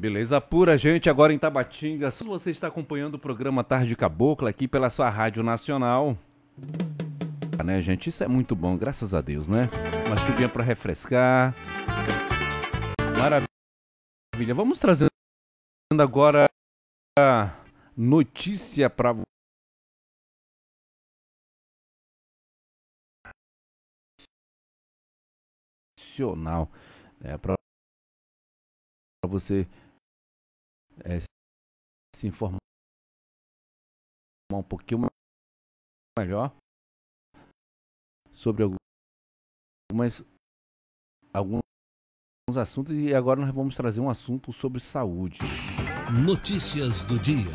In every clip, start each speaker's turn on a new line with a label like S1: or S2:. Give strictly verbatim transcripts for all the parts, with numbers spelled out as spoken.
S1: Beleza pura, gente, agora em Tabatinga. Se você está acompanhando o programa Tarde Cabocla aqui pela sua Rádio Nacional, né, gente? Isso é muito bom, graças a Deus, né? Uma chuvinha para refrescar. Maravilha. Vamos trazendo agora a notícia para nacional, é, para você é, se informar um pouquinho melhor sobre algumas, alguns assuntos, e agora nós vamos trazer um assunto sobre saúde.
S2: Notícias do dia.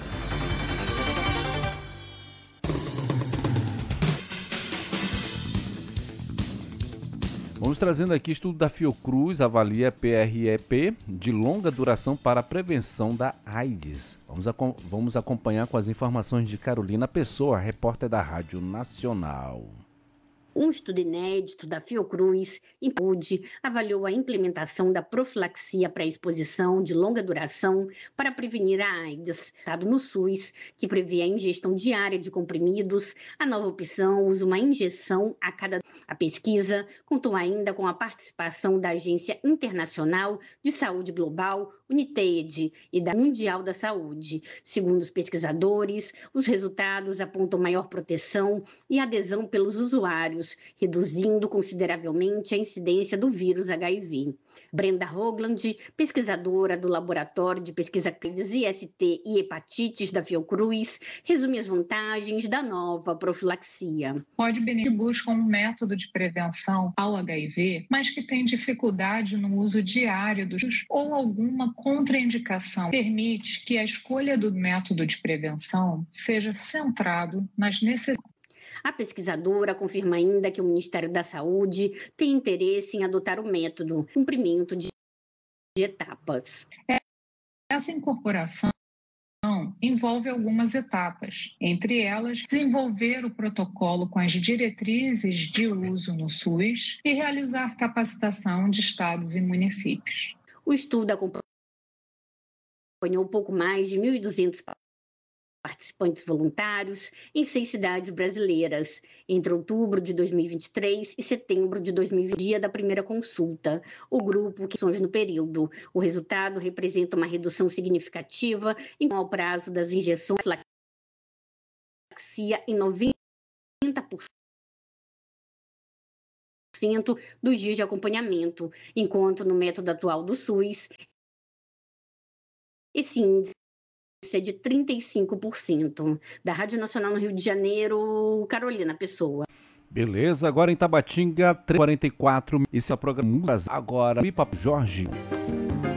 S1: Vamos trazendo aqui, estudo da Fiocruz avalia P R E P de longa duração para a prevenção da AIDS. Vamos, vamos acompanhar com as informações de Carolina Pessoa, repórter da Rádio Nacional.
S3: Um estudo inédito da Fiocruz em saúde avaliou a implementação da profilaxia pré-exposição de longa duração para prevenir a AIDS, estado no SUS, que prevê a ingestão diária de comprimidos. A nova opção usa uma injeção a cada... A pesquisa contou ainda com a participação da Agência Internacional de Saúde Global, UNITAID, e da Mundial da Saúde. Segundo os pesquisadores, os resultados apontam maior proteção e adesão pelos usuários, reduzindo consideravelmente a incidência do vírus H I V. Brenda Hogland, pesquisadora do Laboratório de Pesquisa Clínica I S T e Hepatites da Fiocruz, resume as vantagens da nova profilaxia.
S4: Pode beneficiar busca um método de prevenção ao H I V, mas que tem dificuldade no uso diário dos ou alguma contraindicação. Permite que a escolha do método de prevenção seja centrado nas necessidades.
S3: A pesquisadora confirma ainda que o Ministério da Saúde tem interesse em adotar o método cumprimento de etapas.
S4: Essa incorporação envolve algumas etapas, entre elas desenvolver o protocolo com as diretrizes de uso no SUS e realizar capacitação de estados e municípios.
S3: O estudo acompanhou pouco mais de mil e duzentos participantes voluntários em seis cidades brasileiras, entre outubro de dois mil e vinte e três e setembro de dois mil e vinte, dia da primeira consulta. O grupo que são no período. O resultado representa uma redução significativa em ao prazo das injeções em noventa por cento dos dias de acompanhamento, enquanto no método atual do SUS, esse índice é de trinta e cinco por cento. Da Rádio Nacional no Rio de Janeiro, Carolina Pessoa.
S1: Beleza, agora em Tabatinga, quarenta e quatro. Esse é o programa Agora, Pipa Jorge.